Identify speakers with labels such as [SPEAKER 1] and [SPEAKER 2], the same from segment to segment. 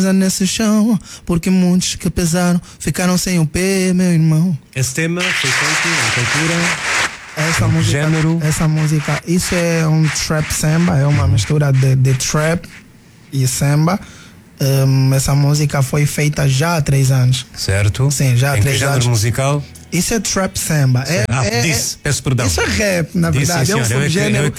[SPEAKER 1] nesse chão, porque muitos que pesaram ficaram sem o pé, meu irmão.
[SPEAKER 2] Esse tema foi feito em cultura.
[SPEAKER 1] Essa música, isso é um trap samba, é uma mistura de trap e samba. Essa música foi feita já há 3 anos.
[SPEAKER 2] Certo.
[SPEAKER 1] Sim, já há 3 anos.
[SPEAKER 2] Em que género musical?
[SPEAKER 1] Isso é trap samba.
[SPEAKER 2] Peço perdão.
[SPEAKER 1] Isso é rap, na verdade. É um subgênero.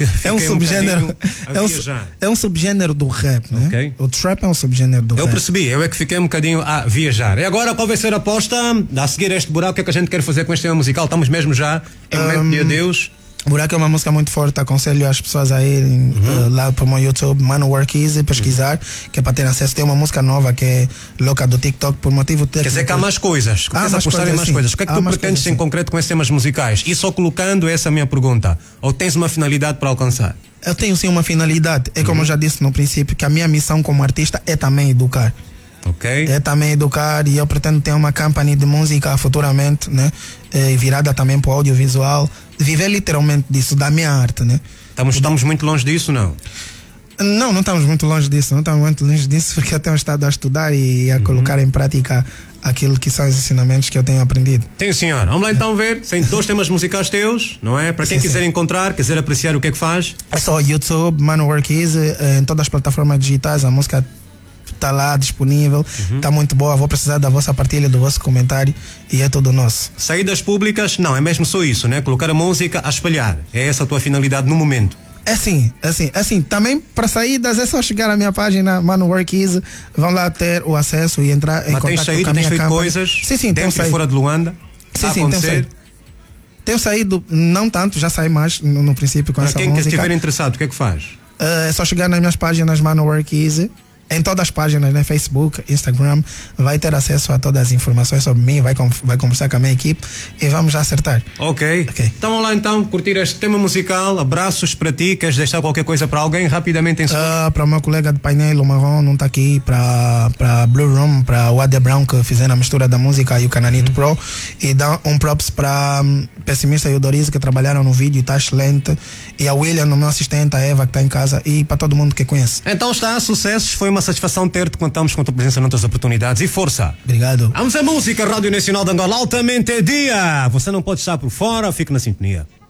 [SPEAKER 1] É um subgênero do rap, né?
[SPEAKER 2] Okay.
[SPEAKER 1] O trap é um subgênero do rap.
[SPEAKER 2] Eu percebi, eu é que fiquei um bocadinho a viajar. E agora, qual vai ser a aposta? A seguir este buraco, o que é que a gente quer fazer com este tema musical? Estamos mesmo já em momento de adeus.
[SPEAKER 1] Buraco é uma música muito forte, aconselho as pessoas a irem lá para o meu YouTube, Mano Work Easy, pesquisar, que é para ter acesso. Tem uma música nova que é louca do TikTok por motivo técnico.
[SPEAKER 2] Quer dizer que há mais coisas, queres apostar em mais coisas. O que é que tu pretendes em concreto com esses temas musicais? E só colocando essa minha pergunta, ou tens uma finalidade para alcançar?
[SPEAKER 1] Eu tenho sim uma finalidade, é como eu já disse no princípio, que a minha missão como artista é também educar.
[SPEAKER 2] Okay.
[SPEAKER 1] É também educar, e eu pretendo ter uma company de música futuramente, né? Virada também para o audiovisual, viver literalmente disso, da minha arte, né?
[SPEAKER 2] Estamos muito longe disso, não?
[SPEAKER 1] Não estamos muito longe disso, porque eu tenho estado a estudar e a colocar em prática aquilo que são os ensinamentos que eu tenho aprendido.
[SPEAKER 2] Sim, senhor. Vamos lá então ver. Tem 2 temas musicais teus, não é? Para quem quiser encontrar, quiser apreciar o que é que faz.
[SPEAKER 1] É só YouTube, Mano Work Easy, em todas as plataformas digitais, a música está lá disponível, está muito boa. Vou precisar da vossa partilha, do vosso comentário, e é tudo nosso.
[SPEAKER 2] Saídas públicas, não, é mesmo só isso, né? Colocar a música a espalhar. É essa a tua finalidade no momento.
[SPEAKER 1] É assim, também para saídas é só chegar à minha página Mano Work Easy, vão lá ter o acesso e entrar em contato com a minha
[SPEAKER 2] feito
[SPEAKER 1] campanha.
[SPEAKER 2] coisas
[SPEAKER 1] sim,
[SPEAKER 2] dentro e fora de Luanda.
[SPEAKER 1] Tenho saído, não tanto, já saí mais no princípio com essa música.
[SPEAKER 2] Para quem estiver interessado, o que é que faz?
[SPEAKER 1] É só chegar nas minhas páginas Mano Work Easy. Em todas as páginas, né? Facebook, Instagram, vai ter acesso a todas as informações sobre mim, vai conversar com a minha equipe e vamos ok.
[SPEAKER 2] Então vamos lá então, curtir este tema musical. Abraços para ti. Queres deixar qualquer coisa para alguém rapidamente em
[SPEAKER 1] para o meu colega de painel, o Marrom, não está aqui, para Blue Room, para o Ade Brown, que fizeram a mistura da música, e o Cananito Pro, e dá um props para Pessimista e o Dorizo, que trabalharam no vídeo, está excelente, e a William, o meu assistente, a Eva, que está em casa, e para todo mundo que conhece.
[SPEAKER 2] Então está, sucessos, foi uma satisfação ter-te, contamos com a tua presença noutras oportunidades, e força.
[SPEAKER 1] Obrigado.
[SPEAKER 2] Vamos à música, Rádio Nacional de Angola, altamente é dia. Você não pode estar por fora, fique na sintonia.